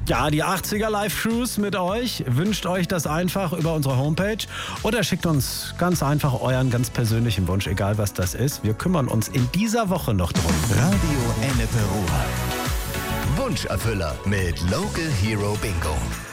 Ja, die 80er Live-Cruise mit euch. Wünscht euch das einfach über unsere Homepage oder schickt uns ganz einfach euren ganz persönlichen Wunsch, egal was das ist. Wir kümmern uns in dieser Woche noch drum. Radio Ennepe Ruhr. Wunscherfüller mit Local Hero Bingo.